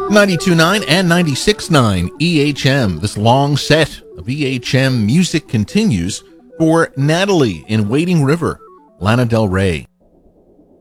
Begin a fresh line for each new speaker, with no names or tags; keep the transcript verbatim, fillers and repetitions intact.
ninety-two point nine and ninety-six point nine E H M. This long set of E H M music continues for Natalie in Wading River, Lana Del Rey.